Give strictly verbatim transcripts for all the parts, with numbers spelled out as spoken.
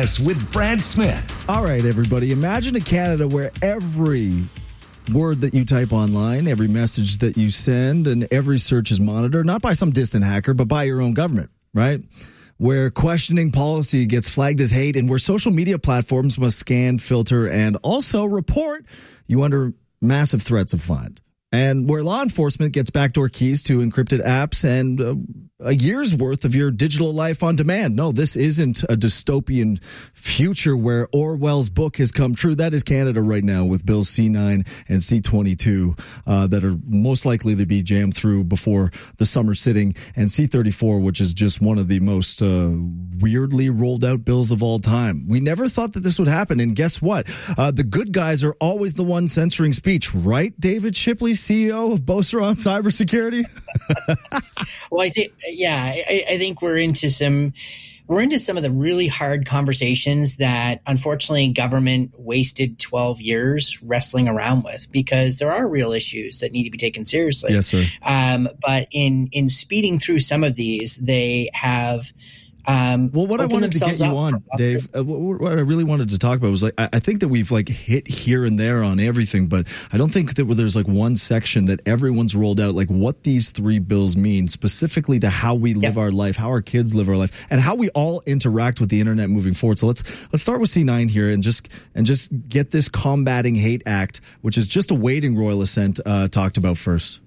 S with Brad Smith. All right, everybody. Imagine a Canada where every word that you type online, every message that you send, and every search is monitored, not by some distant hacker, but by your own government, right? Where questioning policy gets flagged as hate, and where social media platforms must scan, filter, and also report you under massive threats of fine. And where law enforcement gets backdoor keys to encrypted apps and uh, a year's worth of your digital life on demand. No, this isn't a dystopian future where Orwell's book has come true. That is Canada right now with Bills C nine and C twenty-two uh, that are most likely to be jammed through before the summer sitting, and C thirty-four, which is just one of the most uh, weirdly rolled out bills of all time. We never thought that this would happen, and guess what? Uh, the good guys are always the ones censoring speech, right, David Shipley, C E O of Beauceron Cybersecurity? Well, I think, yeah, I, I think we're into some, we're into some of the really hard conversations that unfortunately government wasted twelve years wrestling around with, because there are real issues that need to be taken seriously. Yes, sir. Um, but in, in speeding through some of these, they have, Um, well, what I wanted to get you on, Dave, uh, what, what I really wanted to talk about was like, I, I think that we've like hit here and there on everything, but I don't think that there's like one section that everyone's rolled out, like what these three bills mean specifically to how we live yeah. our life, how our kids live our life, and how we all interact with the internet moving forward. So let's, let's start with C nine here and just, and just get this Combating Hate Act, which is just awaiting royal assent, uh, talked about first.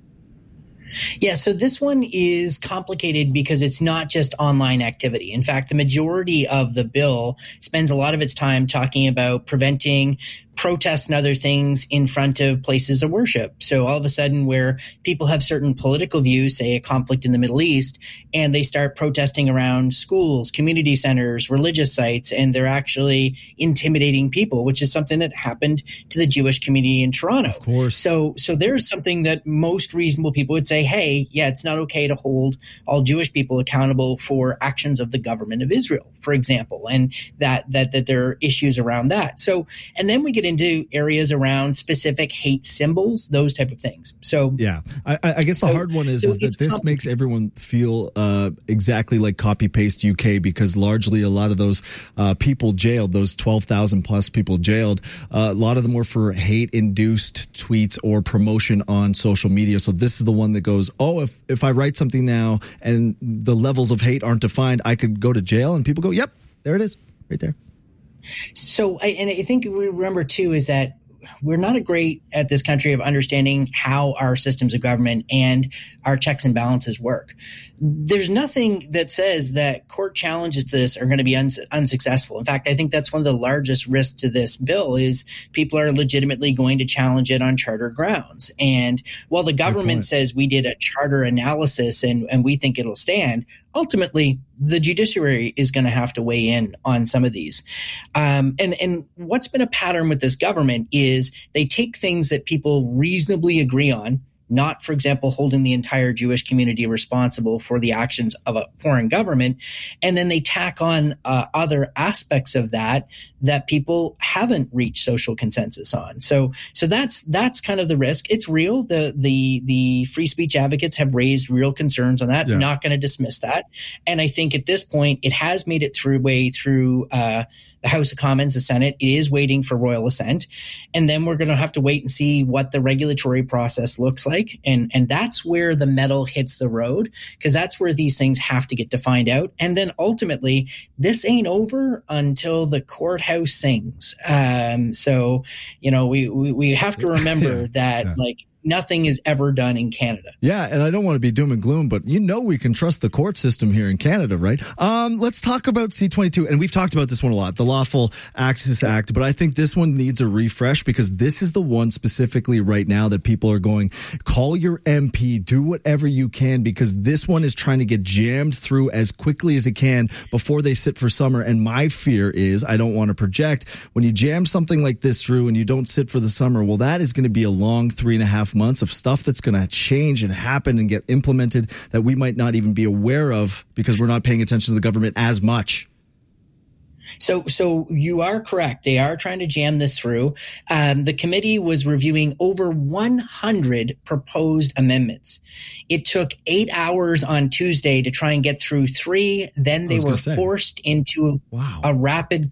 Yeah, so this one is complicated because it's not just online activity. In fact, the majority of the bill spends a lot of its time talking about preventing protests and other things in front of places of worship. So all of a sudden where people have certain political views, say a conflict in the Middle East, and they start protesting around schools, community centers, religious sites, and they're actually intimidating people, which is something that happened to the Jewish community in Toronto. Of course. So, so there's something that most reasonable people would say, hey, yeah, it's not okay to hold all Jewish people accountable for actions of the government of Israel, for example, and that, that, that there are issues around that. So, and then we get into areas around specific hate symbols, those type of things. So yeah, I, I guess the so, hard one is, so is that this makes everyone feel uh, exactly like copy paste U K, because largely a lot of those uh, people jailed, those twelve thousand plus people jailed, uh, a lot of them were for hate induced tweets or promotion on social media. So this is the one that goes, oh, if, if I write something now and the levels of hate aren't defined, I could go to jail, and people go, yep, there it is right there. So, I, and I think we remember too is that we're not a great at this country of understanding how our systems of government and our checks and balances work. There's nothing that says that court challenges to this are going to be uns- unsuccessful. In fact, I think that's one of the largest risks to this bill is people are legitimately going to challenge it on charter grounds. And while the government says we did a charter analysis and, and we think it'll stand, ultimately the judiciary is going to have to weigh in on some of these. Um, and, and what's been a pattern with this government is they take things that people reasonably agree on, not, for example, holding the entire Jewish community responsible for the actions of a foreign government. And then they tack on uh, other aspects of that that people haven't reached social consensus on. So, so that's, that's kind of the risk. It's real. The, the, the free speech advocates have raised real concerns on that. Yeah. Not going to dismiss that. And I think at this point, it has made it through way through, uh, the House of Commons, the Senate. It is waiting for royal assent. And then we're going to have to wait and see what the regulatory process looks like. And, and that's where the metal hits the road, because that's where these things have to get defined out. And then ultimately, this ain't over until the courthouse sings. Um, so, you know, we, we, we have to remember yeah, that yeah. like, nothing is ever done in Canada. Yeah, and I don't want to be doom and gloom, but you know we can trust the court system here in Canada, right? Um, let's talk about C twenty-two, and we've talked about this one a lot, the Lawful Access Act, but I think this one needs a refresh because this is the one specifically right now that people are going, call your M P, do whatever you can, because this one is trying to get jammed through as quickly as it can before they sit for summer. And my fear is, I don't want to project, when you jam something like this through and you don't sit for the summer, well, that is going to be a long three and a half months of stuff that's going to change and happen and get implemented that we might not even be aware of because we're not paying attention to the government as much. So, so you are correct. They are trying to jam this through. Um, the committee was reviewing over one hundred proposed amendments. It took eight hours on Tuesday to try and get through three. Then they were forced into wow. a rapid